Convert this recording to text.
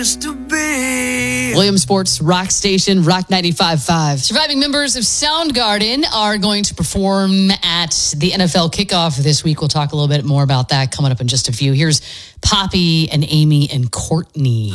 Williams Sports Rock Station, Rock 95.5. Surviving members of Soundgarden are going to perform at the NFL kickoff this week. We'll talk a little bit more about that coming up in just a few. Here's Poppy and Amy and Courtney.